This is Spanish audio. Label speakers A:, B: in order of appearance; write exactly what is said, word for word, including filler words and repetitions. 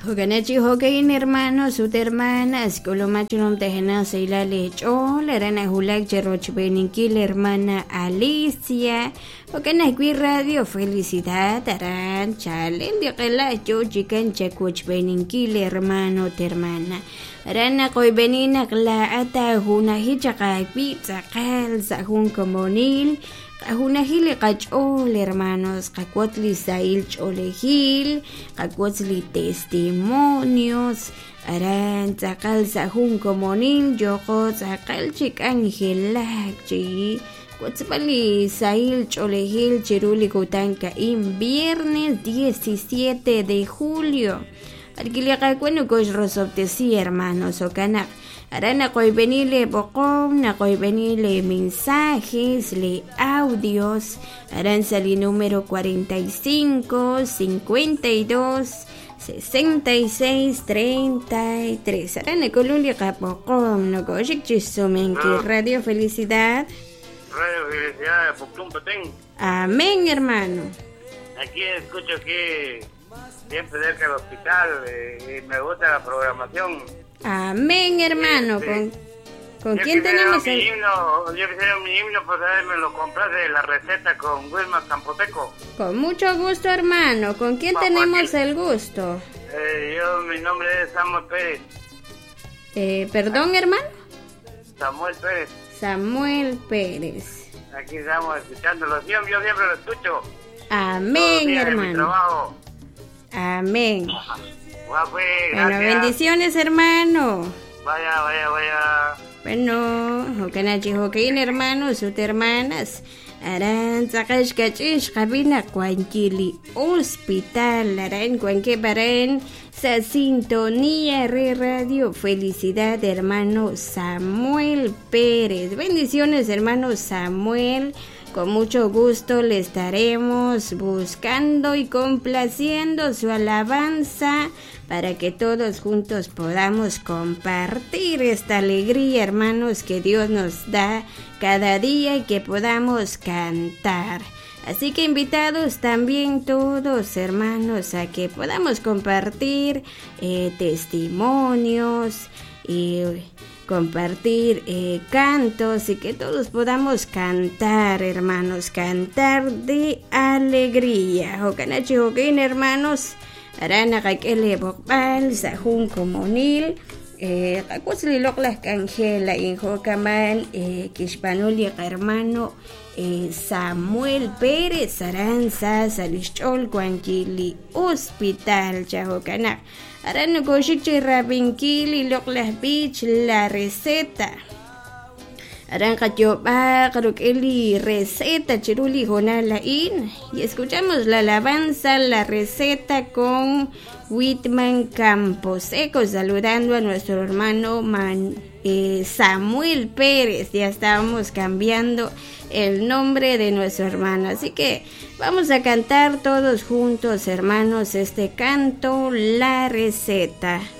A: Hoganachi hokain hermanos, sut hermanas, colomachulum tejena seila lecho, la rana hulak cheroch beninkil hermana Alicia, hokanakui radio felicidad, aran chalen de qela yo chican chakuch beninkil hermano termana. Rana koy benina kla ata huna hichaka pizza qal sahun comunil. Kahunahili kachol hermanos, kakuatli sail cholehil, kakuatli testimonios, aran tzakal sahun comunil, yoko tzakal chik angelak chi, kuatzpali sail cholehil chiruli kutanka in viernes diecisiete de julio. Arquiliaca cueno coch rosoptesi hermanos o canac. Arana koy venile bocom, na koy venile mensajes, le audios. Aran sali número cuarenta y cinco, cincuenta y dos, sesenta y seis, treinta y tres. Arana colulia capocom, no cochic chisumen que Radio Felicidad.
B: Radio Felicidad de Puctum Petén.
A: Amén, hermano.
B: Aquí escucho que siempre cerca del hospital eh, y me gusta la programación.
A: Amén, hermano.
B: Sí,
A: ¿Con,
B: sí.
A: con
B: Yo
A: quién tenemos
B: mi
A: el...?
B: himno, yo quisiera mi himno, pues a ver, me lo compraste la receta con Wilma Campoteco.
A: Con mucho gusto, hermano. ¿Con quién
B: Papá,
A: tenemos
B: ¿qué?
A: el gusto?
B: Eh, yo, mi nombre es Samuel Pérez.
A: Eh, ¿Perdón, hermano?
B: Samuel Pérez.
A: Samuel Pérez.
B: Aquí estamos escuchándolo. Yo, yo siempre lo escucho.
A: Amén,
B: Todos los días de mi
A: hermano.
B: trabajo.
A: Amén.
B: Guau, pues,
A: Bueno,
B: gracias.
A: bendiciones, hermano.
B: Vaya, vaya, vaya.
A: Bueno, Hokanachi Hokain, hermanos, sus hermanas. Aran, Sakash Kachish, Kabina, Cuanquili, Hospital, Aran, Cuanque Barán, sa sintonía, re radio, felicidad, hermano Samuel Pérez. Bendiciones, hermano Samuel. Con mucho gusto le estaremos buscando y complaciendo su alabanza para que todos juntos podamos compartir esta alegría, hermanos, que Dios nos da cada día y que podamos cantar. Así que invitados también todos, hermanos, a que podamos compartir eh, testimonios y compartir eh, cantos y que todos podamos cantar, hermanos, cantar de alegría. Hokanachi Hokain, hermanos, arana kakele bokbal sahun comunil, eh, kakusli loklas canjela in Hokaman, eh, kishpanuli hermano eh, Samuel Pérez, aranza salichol cuanquili hospital chahokanak. Aran goshikchi rabinkili loklas beach la receta. Aran kachoba karukeli receta chiruli jonala in. Y escuchamos la alabanza, la receta con Whitman Camposeco, saludando a nuestro hermano Man, eh, Samuel Pérez. Ya estábamos cambiando el nombre de nuestro hermano, así que vamos a cantar todos juntos, hermanos, este canto, la receta.